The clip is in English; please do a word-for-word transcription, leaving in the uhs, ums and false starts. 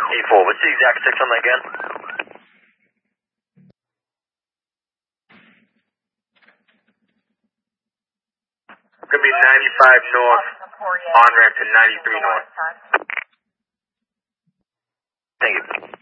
eight four, what's the exact six on that again? Could be ninety-five north, on ramp to ninety-three north. Thank you.